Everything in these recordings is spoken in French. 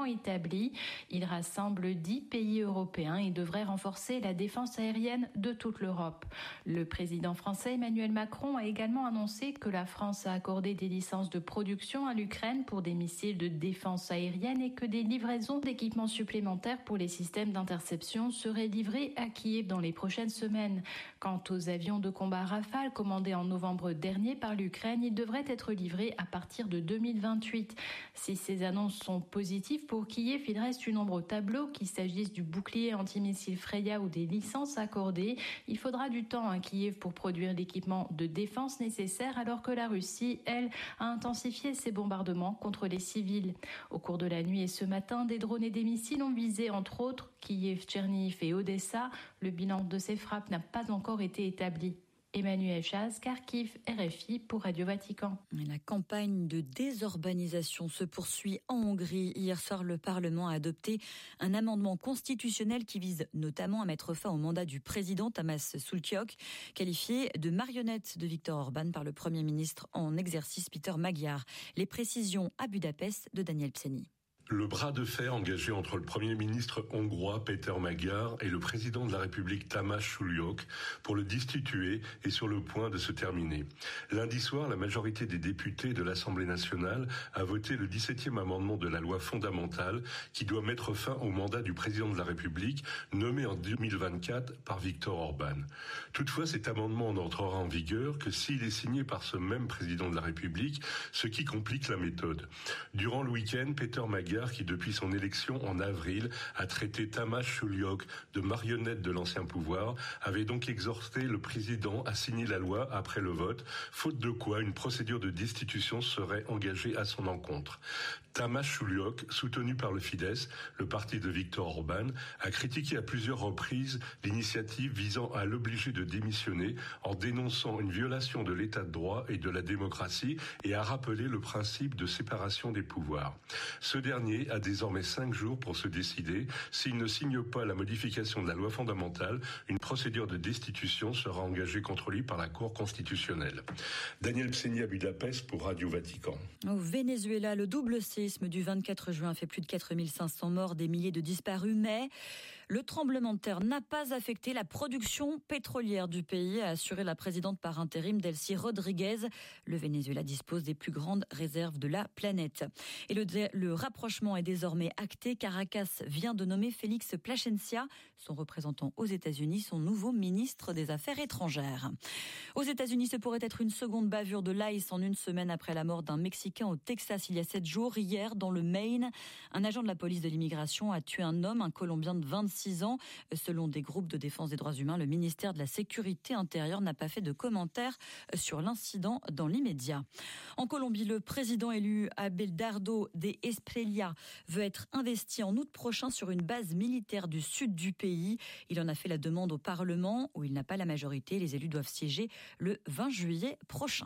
officiellement établi. Il rassemble 10 pays européens et devrait renforcer la défense aérienne de toute l'Europe. Le président français Emmanuel Macron a également annoncé que la France a accordé des licences de production à l'Ukraine pour des missiles de défense aérienne et que des livraisons d'équipements supplémentaires pour les systèmes d'interception seraient livrées à Kiev dans les prochaines semaines. Quant aux avions de combat Rafale commandés en novembre dernier par l'Ukraine, ils devraient être livrés à partir de 2028. Si ces annonces sont positives pour Kiev, il reste une ombre au tableau, qu'il s'agisse du bouclier antimissile Freya ou des licences accordées. Il faudra du temps à Kiev pour produire l'équipement de défense nécessaire, alors que la Russie, elle, a intensifié ses bombardements contre les civils. Au cours de la nuit et ce matin, des drones et des missiles ont visé entre autres Kiev, Tcherniv et Odessa. Le bilan de ces frappes n'a pas encore été établi. Emmanuel Chaz, Kharkiv, RFI pour Radio Vatican. La campagne de désurbanisation se poursuit en Hongrie. Hier soir, le Parlement a adopté un amendement constitutionnel qui vise notamment à mettre fin au mandat du président Tamás Szulcsok, qualifié de marionnette de Viktor Orban par le Premier ministre en exercice Péter Magyar. Les précisions à Budapest de Daniel Pszeni. Le bras de fer engagé entre le Premier ministre hongrois Péter Magyar et le président de la République Tamás Szulcsok pour le destituer est sur le point de se terminer. Lundi soir, la majorité des députés de l'Assemblée nationale a voté le 17e amendement de la loi fondamentale qui doit mettre fin au mandat du président de la République nommé en 2024 par Viktor Orban. Toutefois, cet amendement n'entrera en vigueur que s'il est signé par ce même président de la République, ce qui complique la méthode. Durant le week-end, Péter Magyar, qui depuis son élection en avril a traité Tamás Szulcsok de marionnette de l'ancien pouvoir, avait donc exhorté le président à signer la loi après le vote, faute de quoi une procédure de destitution serait engagée à son encontre. Tamás Szulcsok, soutenu par le Fidesz, le parti de Viktor Orban, a critiqué à plusieurs reprises l'initiative visant à l'obliger de démissionner en dénonçant une violation de l'état de droit et de la démocratie et a rappelé le principe de séparation des pouvoirs. Ce dernier a désormais 5 jours pour se décider. S'il ne signe pas la modification de la loi fondamentale, une procédure de destitution sera engagée contre lui par la Cour constitutionnelle. Daniel Pszeni à Budapest pour Radio Vatican. Au Venezuela, le double séisme du 24 juin fait plus de 4500 morts, des milliers de disparus, mais le tremblement de terre n'a pas affecté la production pétrolière du pays, a assuré la présidente par intérim Delcy Rodriguez. Le Venezuela dispose des plus grandes réserves de la planète. Et le rapprochement est désormais acté. Caracas vient de nommer Félix Plasencia, son représentant aux États-Unis, son nouveau ministre des Affaires étrangères. Aux États-Unis, ce pourrait être une seconde bavure de l'ICE en une semaine après la mort d'un Mexicain au Texas il y a 7 jours. Hier, dans le Maine, un agent de la police de l'immigration a tué un homme, un Colombien de 26 ans. Selon des groupes de défense des droits humains, le ministère de la Sécurité intérieure n'a pas fait de commentaires sur l'incident dans l'immédiat. En Colombie, le président élu Abelardo de Espriella veut être investi en août prochain sur une base militaire du sud du pays. Il en a fait la demande au Parlement, où il n'a pas la majorité. Les élus doivent siéger le 20 juillet prochain.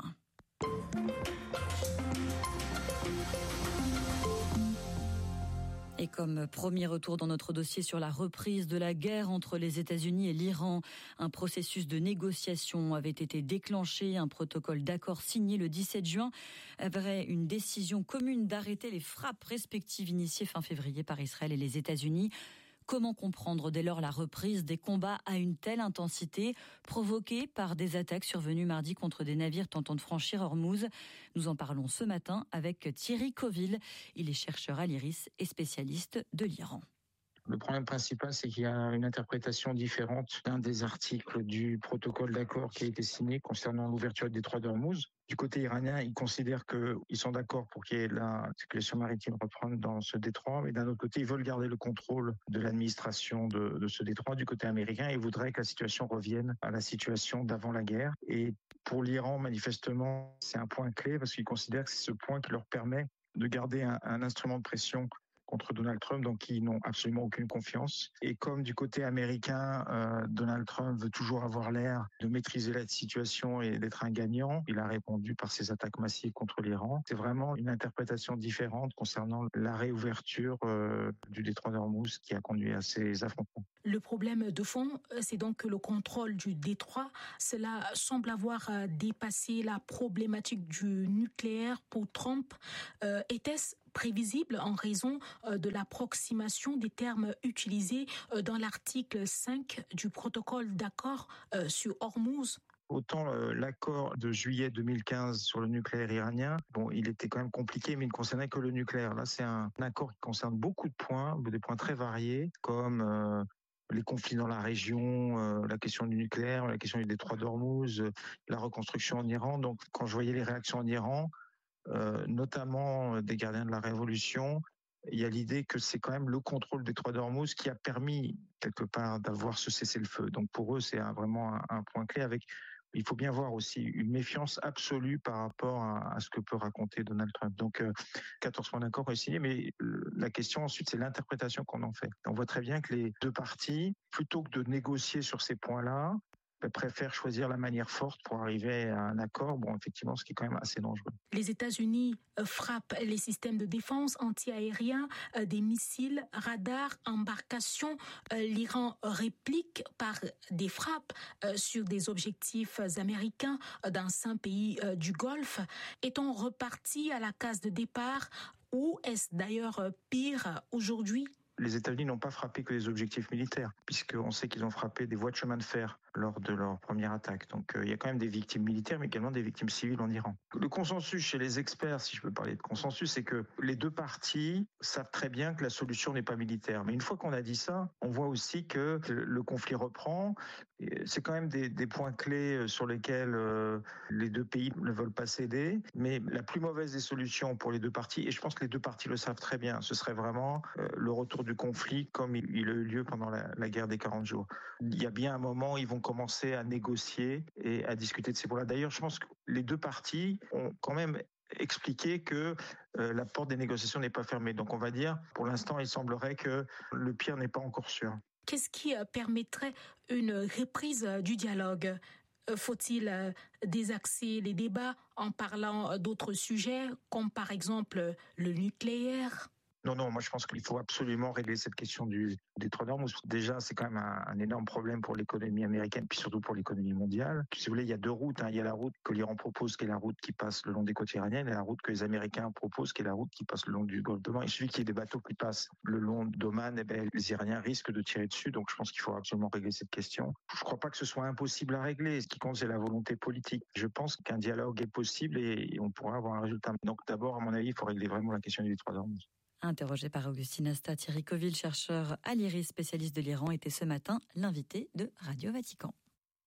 Et comme premier retour dans notre dossier sur la reprise de la guerre entre les États-Unis et l'Iran, un processus de négociation avait été déclenché, un protocole d'accord signé le 17 juin, après une décision commune d'arrêter les frappes respectives initiées fin février par Israël et les États-Unis. Comment comprendre dès lors la reprise des combats à une telle intensité, provoquée par des attaques survenues mardi contre des navires tentant de franchir Ormuz? Nous en parlons ce matin avec Thierry Coville. Il est chercheur à l'IRIS et spécialiste de l'Iran. Le problème principal, c'est qu'il y a une interprétation différente d'un des articles du protocole d'accord qui a été signé concernant l'ouverture du détroit d'Ormuz. Du côté iranien, ils considèrent qu'ils sont d'accord pour qu'il y ait la circulation maritime reprendre dans ce détroit, mais d'un autre côté, ils veulent garder le contrôle de l'administration de ce détroit. Du côté américain, ils voudraient que la situation revienne à la situation d'avant la guerre. Et pour l'Iran, manifestement, c'est un point clé parce qu'ils considèrent que c'est ce point qui leur permet de garder un instrument de pression contre Donald Trump, donc ils n'ont absolument aucune confiance. Et comme du côté américain, Donald Trump veut toujours avoir l'air de maîtriser la situation et d'être un gagnant, il a répondu par ses attaques massives contre l'Iran. C'est vraiment une interprétation différente concernant la réouverture du détroit d'Ormuz qui a conduit à ces affrontements. Le problème de fond, c'est donc que le contrôle du détroit, cela semble avoir dépassé la problématique du nucléaire pour Trump. Était-ce prévisible en raison de l'approximation des termes utilisés dans l'article 5 du protocole d'accord sur Hormuz? Autant l'accord de juillet 2015 sur le nucléaire iranien, il était quand même compliqué, mais il ne concernait que le nucléaire. Là, c'est un accord qui concerne beaucoup de points, des points très variés, comme les conflits dans la région, la question du nucléaire, la question du détroit d'Ormuz, la reconstruction en Iran. Donc, quand je voyais les réactions en Iran, notamment des gardiens de la révolution, il y a l'idée que c'est quand même le contrôle des détroit d'Ormuz qui a permis quelque part d'avoir ce cessez-le-feu. Donc pour eux, c'est vraiment un point clé. Il faut bien voir aussi une méfiance absolue par rapport à ce que peut raconter Donald Trump. Donc 14 points d'accord est signé, mais la question ensuite, c'est l'interprétation qu'on en fait. On voit très bien que les deux parties, plutôt que de négocier sur ces points-là, préfèrent choisir la manière forte pour arriver à un accord, effectivement, ce qui est quand même assez dangereux. Les États-Unis frappent les systèmes de défense anti-aériens, des missiles, radars, embarcations. L'Iran réplique par des frappes sur des objectifs américains dans 5 pays du Golfe. Est-on reparti à la case de départ ou est-ce d'ailleurs pire aujourd'hui ? Les États-Unis n'ont pas frappé que des objectifs militaires, puisqu'on sait qu'ils ont frappé des voies de chemin de fer lors de leur première attaque. Donc il y a quand même des victimes militaires, mais également des victimes civiles en Iran. Le consensus chez les experts, si je peux parler de consensus, c'est que les deux parties savent très bien que la solution n'est pas militaire. Mais une fois qu'on a dit ça, on voit aussi que le conflit reprend. C'est quand même des points clés sur lesquels les deux pays ne veulent pas céder. Mais la plus mauvaise des solutions pour les deux parties, et je pense que les deux parties le savent très bien, ce serait vraiment le retour du conflit comme il a eu lieu pendant la guerre des 40 jours. Il y a bien un moment où ils vont commencer à négocier et à discuter de ces points-là. D'ailleurs, je pense que les deux parties ont quand même expliqué que la porte des négociations n'est pas fermée. Donc on va dire, pour l'instant, il semblerait que le pire n'est pas encore sûr. Qu'est-ce qui permettrait une reprise du dialogue ? Faut-il désaxer les débats en parlant d'autres sujets, comme par exemple le nucléaire ? Non, moi je pense qu'il faut absolument régler cette question du détroit d'Ormuz. Déjà, c'est quand même un énorme problème pour l'économie américaine, puis surtout pour l'économie mondiale. Si vous voulez, il y a deux routes. Il y a la route que l'Iran propose, qui est la route qui passe le long des côtes iraniennes, et la route que les Américains proposent, qui est la route qui passe le long du golfe d'Oman. Il suffit qu'il y ait des bateaux qui passent le long d'Oman, les Iraniens risquent de tirer dessus. Donc je pense qu'il faut absolument régler cette question. Je ne crois pas que ce soit impossible à régler. Ce qui compte, c'est la volonté politique. Je pense qu'un dialogue est possible et on pourra avoir un résultat. Donc d'abord, à mon avis, il faut régler vraiment la question du détroit d'Ormuz. Interrogé par Augustine Asta, Thierry Coville, chercheur à l'IRIS, spécialiste de l'Iran, était ce matin l'invité de Radio Vatican.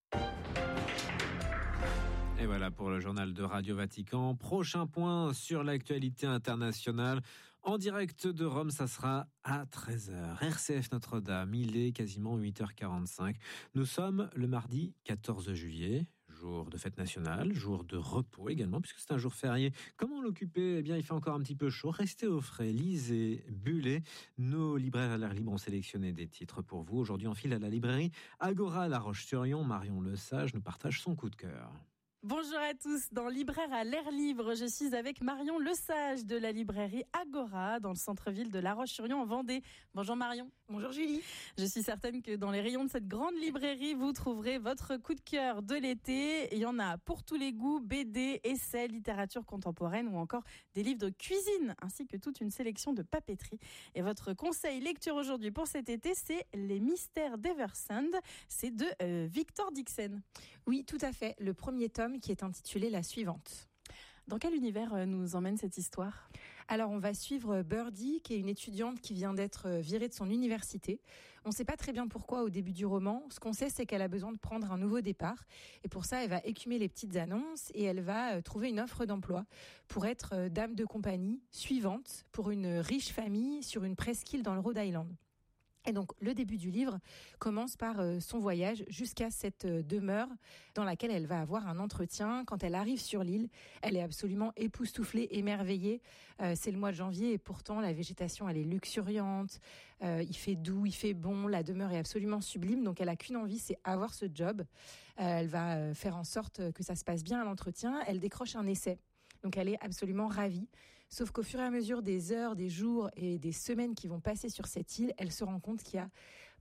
Et voilà pour le journal de Radio Vatican. Prochain point sur l'actualité internationale. En direct de Rome, ça sera à 13h. RCF Notre-Dame, il est quasiment 8h45. Nous sommes le mardi 14 juillet. Jour de fête nationale, jour de repos également, puisque c'est un jour férié. Comment l'occuper ? Eh bien, il fait encore un petit peu chaud. Restez au frais, lisez, bullez. Nos libraires à l'air libre ont sélectionné des titres pour vous. Aujourd'hui, on file à la librairie Agora à La Roche-sur-Yon. Marion Lesage nous partage son coup de cœur. Bonjour à tous, dans Libraire à l'air libre, je suis avec Marion Lesage de la librairie Agora dans le centre-ville de La Roche-sur-Yon en Vendée. Bonjour Marion. Bonjour Julie. Je suis certaine que dans les rayons de cette grande librairie, vous trouverez votre coup de cœur de l'été. Il y en a pour tous les goûts, BD, essais, littérature contemporaine ou encore des livres de cuisine ainsi que toute une sélection de papeterie. Et votre conseil lecture aujourd'hui pour cet été, c'est Les Mystères d'Eversand. C'est de Victor Dixon. Oui, tout à fait. Le premier tome qui est intitulé La Suivante. Dans quel univers nous emmène cette histoire ? Alors, on va suivre Birdie, qui est une étudiante qui vient d'être virée de son université. On ne sait pas très bien pourquoi au début du roman. Ce qu'on sait, c'est qu'elle a besoin de prendre un nouveau départ. Et pour ça, elle va écumer les petites annonces et elle va trouver une offre d'emploi pour être dame de compagnie suivante pour une riche famille sur une presqu'île dans le Rhode Island. Et donc, le début du livre commence par son voyage jusqu'à cette demeure dans laquelle elle va avoir un entretien. Quand elle arrive sur l'île, elle est absolument époustouflée, émerveillée. C'est le mois de janvier et pourtant, la végétation, elle est luxuriante. Il fait doux, il fait bon. La demeure est absolument sublime. Donc, elle a qu'une envie, c'est avoir ce job. Elle va faire en sorte que ça se passe bien à l'entretien. Elle décroche un essai. Donc elle est absolument ravie. Sauf qu'au fur et à mesure des heures, des jours et des semaines qui vont passer sur cette île, elle se rend compte qu'il y a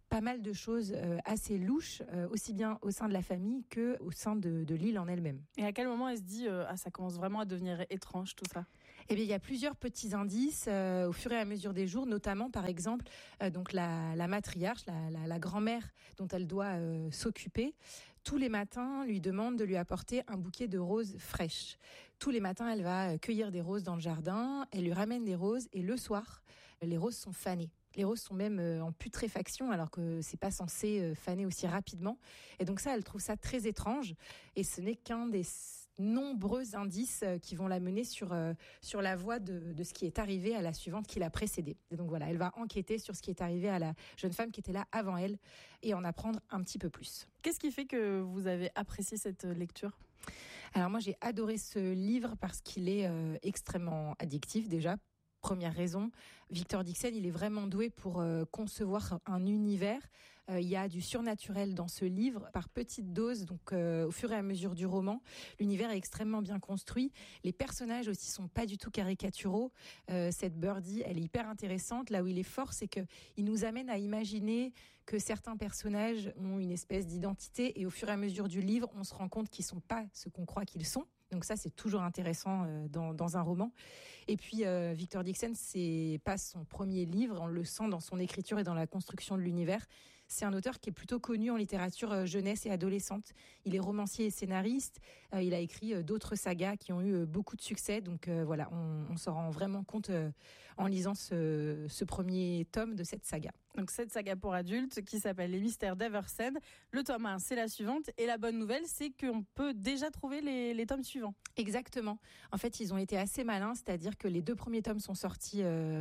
pas mal de choses assez louches, aussi bien au sein de la famille qu'au sein de l'île en elle-même. Et à quel moment elle se dit ça commence vraiment à devenir étrange tout ça? Eh bien, il y a plusieurs petits indices au fur et à mesure des jours, notamment par exemple donc la matriarche, la grand-mère dont elle doit s'occuper. Tous les matins, lui demande de lui apporter un bouquet de roses fraîches. Tous les matins, elle va cueillir des roses dans le jardin, elle lui ramène des roses et le soir, les roses sont fanées. Les roses sont même en putréfaction alors que c'est pas censé faner aussi rapidement. Et donc ça, elle trouve ça très étrange et ce n'est qu'un des nombreux indices qui vont la mener sur la voie de ce qui est arrivé à la suivante qui l'a précédée. Et donc voilà, elle va enquêter sur ce qui est arrivé à la jeune femme qui était là avant elle et en apprendre un petit peu plus. Qu'est-ce qui fait que vous avez apprécié cette lecture ? Alors moi, j'ai adoré ce livre parce qu'il est extrêmement addictif déjà. Première raison, Victor Dixon, il est vraiment doué pour concevoir un univers. Il y a du surnaturel dans ce livre par petites doses, donc au fur et à mesure du roman. L'univers est extrêmement bien construit. Les personnages aussi sont pas du tout caricaturaux. Cette Birdie, elle est hyper intéressante. Là où il est fort, c'est que il nous amène à imaginer que certains personnages ont une espèce d'identité et au fur et à mesure du livre, on se rend compte qu'ils sont pas ce qu'on croit qu'ils sont. Donc ça, c'est toujours intéressant dans un roman. Et puis, Victor Dixon, c'est pas son premier livre. On le sent dans son écriture et dans la construction de l'univers. C'est un auteur qui est plutôt connu en littérature jeunesse et adolescente. Il est romancier et scénariste. Il a écrit d'autres sagas qui ont eu beaucoup de succès. Donc voilà, on s'en rend vraiment compte en lisant ce premier tome de cette saga. Donc cette saga pour adultes qui s'appelle Les Mystères d'Eversend. Le tome 1, c'est la suivante. Et la bonne nouvelle, c'est qu'on peut déjà trouver les tomes suivants. Exactement. En fait, ils ont été assez malins, c'est-à-dire que les 2 premiers tomes sont sortis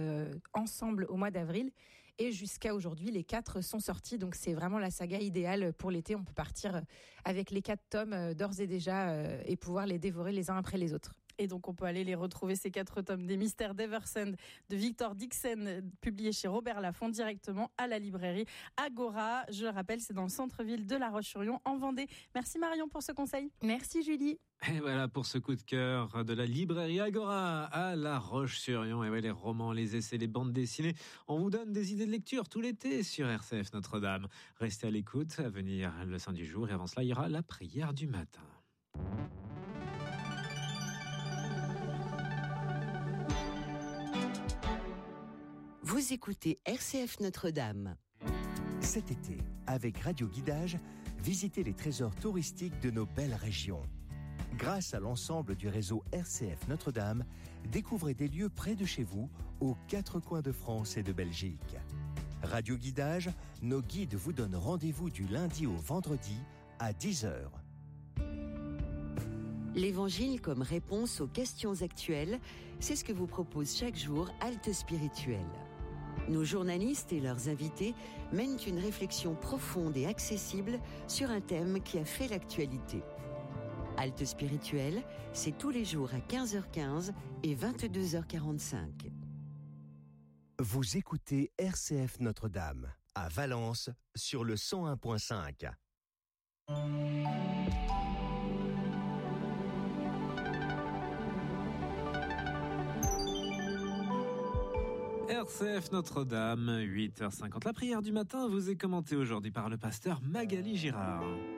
ensemble au mois d'avril. Et jusqu'à aujourd'hui, les 4 sont sortis. Donc, c'est vraiment la saga idéale pour l'été. On peut partir avec les 4 tomes d'ores et déjà et pouvoir les dévorer les uns après les autres. Et donc, on peut aller les retrouver, ces 4 tomes des Mystères d'Eversend de Victor Dixon, publiés chez Robert Laffont, directement à la librairie Agora. Je le rappelle, c'est dans le centre-ville de La Roche-sur-Yon, en Vendée. Merci Marion pour ce conseil. Merci Julie. Et voilà pour ce coup de cœur de la librairie Agora à La Roche-sur-Yon. Et ouais, les romans, les essais, les bandes dessinées. On vous donne des idées de lecture tout l'été sur RCF Notre-Dame. Restez à l'écoute, à venir le Saint du jour. Et avant cela, il y aura la prière du matin. Vous écoutez RCF Notre-Dame. Cet été, avec Radio Guidage, visitez les trésors touristiques de nos belles régions. Grâce à l'ensemble du réseau RCF Notre-Dame, découvrez des lieux près de chez vous, aux 4 coins de France et de Belgique. Radio Guidage, nos guides vous donnent rendez-vous du lundi au vendredi à 10h. L'Évangile comme réponse aux questions actuelles, c'est ce que vous propose chaque jour Halte Spirituelle. Nos journalistes et leurs invités mènent une réflexion profonde et accessible sur un thème qui a fait l'actualité. Halte Spirituelle, c'est tous les jours à 15h15 et 22h45. Vous écoutez RCF Notre-Dame, à Valence, sur le 101.5. RCF Notre-Dame, 8h50. La prière du matin vous est commentée aujourd'hui par le pasteur Magali Girard.